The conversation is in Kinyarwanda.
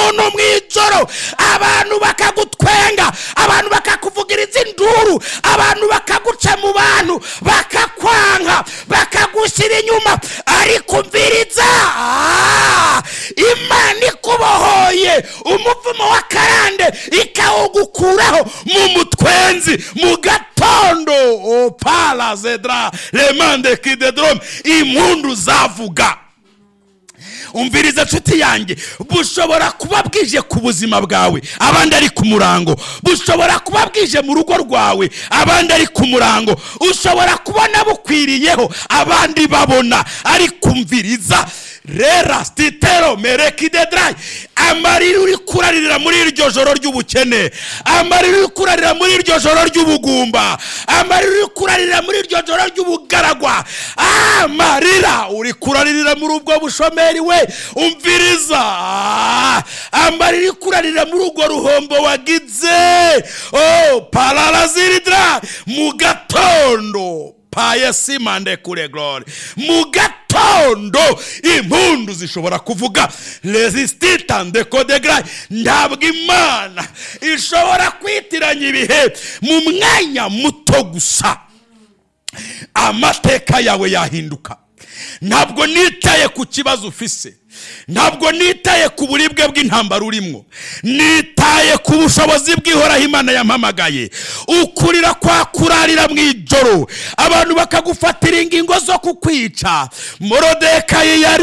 umuntu mw'ijoro abantu bakagutwenga, abantu bakakuvugiriza induru, abantu bakaguca mu bantu, bakakwanka, bakagushyira inyuma, ariko umviriza, Imana ikubohoye umuvumo wa karande ikawugukuraho mu mutwenzi mu gatondo. Opala zedra lemande kidedrom, impundu zavuga. Umviriza nshuti yanjye, bushobora kuba bwije ku buzima bwawe abandi ari ku murango, bushobora kuba bwije mu rugo rwawe abandi ari ku murango, ushobora kubona bukwiriyeho abandi babona, ariko umviriza, rera stitero merekidedrai, amarira uri kurarira muri iryo joro ry'ubukene, amarira uri kurarira muri iryo joro ry'ubugumba, amarira uri kurarira muri iryo joro ry'ubugaragwa, amarira uri kurarira muri ubwo bushomeri we, umviriza, amarira uri kurarira muri ubwo ruhombo wagize, paralaziridra, mu gatondo payesimande kure glory, mu gatondo impundu zishobora kuvuga. Resistitande kodegrai, ntabwo Imana ishobora kwitiranya ibihe mu mwanya muto gusa, amateka yawe yahinduka. Ntabwo nitaye ku kibazo ufise, ntabwo nitaye ku buribwe bw'intambara urimo, nitaye ku bushobozi bw'ihoraho Imana yampamagaye. Ukurira kwa kurarira mw'ijoro abantu bakagufatira ingingo zo kukwica. Morodekayi yari